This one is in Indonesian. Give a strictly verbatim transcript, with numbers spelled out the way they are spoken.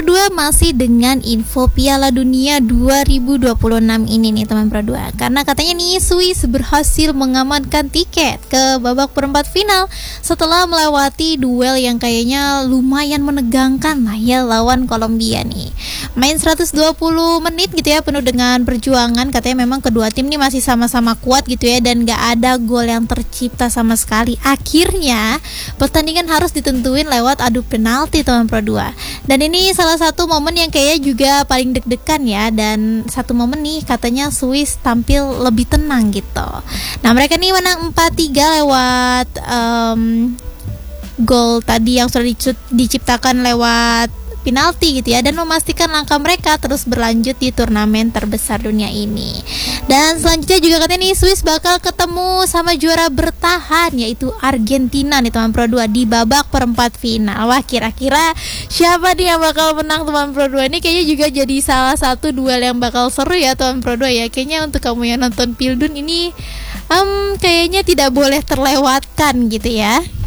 Pro dua masih dengan info Piala Dunia dua ribu dua puluh enam ini nih teman Pro dua. Karena katanya nih Swiss berhasil mengamankan tiket ke babak perempat final setelah melewati duel yang kayaknya lumayan menegangkan lah ya lawan Kolombia nih. Main seratus dua puluh menit gitu ya, penuh dengan perjuangan. Katanya memang kedua tim nih masih sama-sama kuat gitu ya, dan gak ada gol yang tercipta sama sekali. Akhirnya pertandingan harus ditentuin lewat adu penalti teman Pro dua. Dan ini salah satu momen yang kayaknya juga paling deg-degan ya. Dan satu momen nih katanya Swiss tampil lebih tenang gitu. Nah mereka nih menang empat tiga lewat um, gol tadi yang sudah diciptakan lewat penalti gitu ya, dan memastikan langkah mereka terus berlanjut di turnamen terbesar dunia ini. Dan selanjutnya juga katanya nih Swiss bakal ketemu sama juara bertahan yaitu Argentina nih teman Pro dua di babak perempat final. Wah, kira-kira siapa nih yang bakal menang teman Pro dua? Ini kayaknya juga jadi salah satu duel yang bakal seru ya teman Pro dua ya. Kayaknya untuk kamu yang nonton Pildun ini um, kayaknya tidak boleh terlewatkan gitu ya.